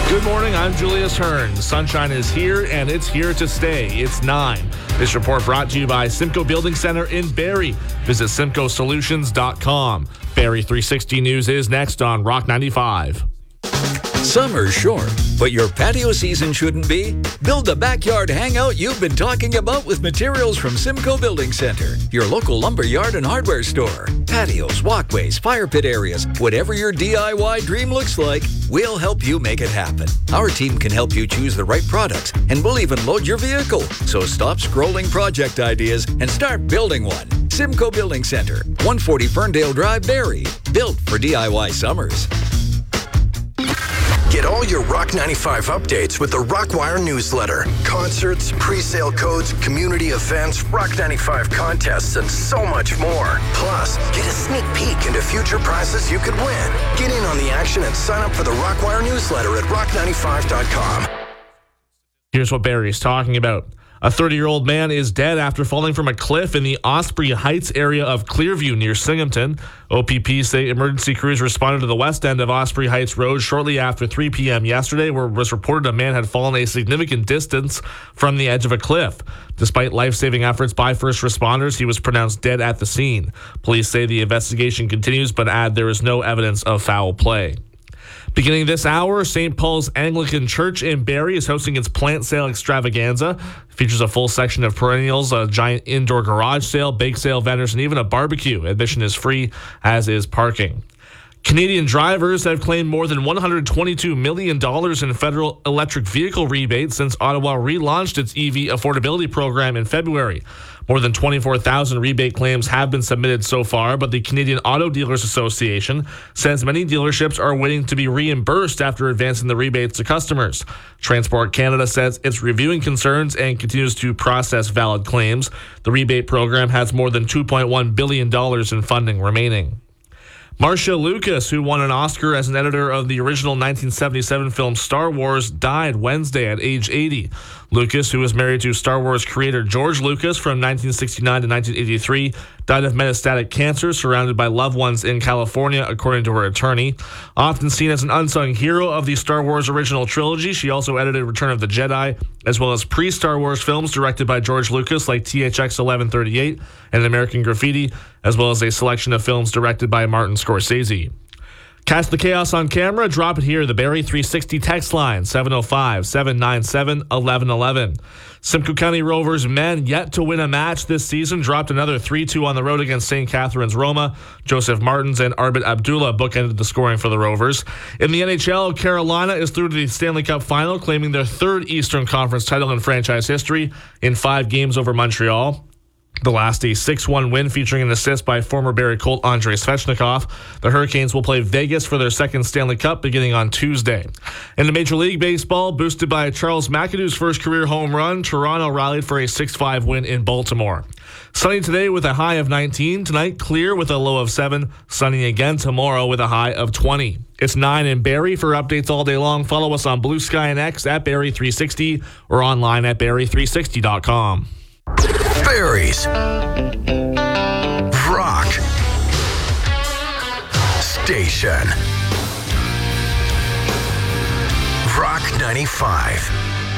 Good morning, I'm Julius Hearn. The sunshine is here, and it's here to stay. It's 9. This report brought to you by Simcoe Building Center in Barrie. Visit simcoesolutions.com. Barrie 360 News is next on Rock 95. Summer's short, but your patio season shouldn't be. Build the backyard hangout you've been talking about with materials from Simcoe Building Center, your local lumber yard and hardware store. Patios, walkways, fire pit areas, whatever your DIY dream looks like, we'll help you make it happen. Our team can help you choose the right products, and we'll even load your vehicle. So stop scrolling project ideas and start building one. Simcoe Building Center, 140 Ferndale Drive, Barrie. Built for DIY summers. Get all your Rock 95 updates with the Rockwire newsletter. Concerts, pre-sale codes, community events, Rock 95 contests, and so much more. Plus, get a sneak peek into future prizes you could win. Get in on the action and sign up for the Rockwire newsletter at rock95.com. Here's what Barrie's talking about. A 30-year-old man is dead after falling from a cliff in the Osprey Heights area of Clearview near Singhamton. OPP say emergency crews responded to the west end of Osprey Heights Road shortly after 3 p.m. yesterday, where it was reported a man had fallen a significant distance from the edge of a cliff. Despite life-saving efforts by first responders, he was pronounced dead at the scene. Police say the investigation continues, but add there is no evidence of foul play. Beginning this hour, St. Paul's Anglican Church in Barrie is hosting its plant sale extravaganza. It features a full section of perennials, a giant indoor garage sale, bake sale vendors, and even a barbecue. Admission is free, as is parking. Canadian drivers have claimed more than $122 million in federal electric vehicle rebates since Ottawa relaunched its EV affordability program in February. More than 24,000 rebate claims have been submitted so far, but the Canadian Auto Dealers Association says many dealerships are waiting to be reimbursed after advancing the rebates to customers. Transport Canada says it's reviewing concerns and continues to process valid claims. The rebate program has more than $2.1 billion in funding remaining. Marcia Lucas, who won an Oscar as an editor of the original 1977 film Star Wars, died Wednesday at age 80. Lucas, who was married to Star Wars creator George Lucas from 1969 to 1983, died of metastatic cancer surrounded by loved ones in California, according to her attorney. Often seen as an unsung hero of the Star Wars original trilogy, she also edited Return of the Jedi, as well as pre-Star Wars films directed by George Lucas like THX 1138 and American Graffiti, as well as a selection of films directed by Martin Scorsese. Catch the chaos on camera. Drop it here. The Barrie 360 text line, 705-797-1111. Simcoe County Rovers men yet to win a match this season dropped another 3-2 on the road against St. Catharines Roma. Joseph Martins and Arbit Abdullah bookended the scoring for the Rovers. In the NHL, Carolina is through to the Stanley Cup final, claiming their third Eastern Conference title in franchise history in 5 games over Montreal. The last, a 6-1 win featuring an assist by former Barrie Colt Andrei Svechnikov. The Hurricanes will play Vegas for their second Stanley Cup beginning on Tuesday. In the Major League Baseball, boosted by Charles McAdoo's first career home run, Toronto rallied for a 6-5 win in Baltimore. Sunny today with a high of 19. Tonight, clear with a low of 7. Sunny again tomorrow with a high of 20. It's 9 in Barrie. For updates all day long, follow us on Blue Sky and X at Barrie360 or online at Barrie360.com. Barrie's Rock Station. Rock 95.